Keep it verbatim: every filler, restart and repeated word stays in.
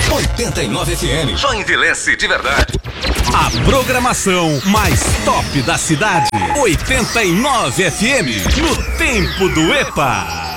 oitenta e nove F M. Só envelhece de verdade. A programação mais top da cidade. oitenta e nove F M. No tempo do EPA.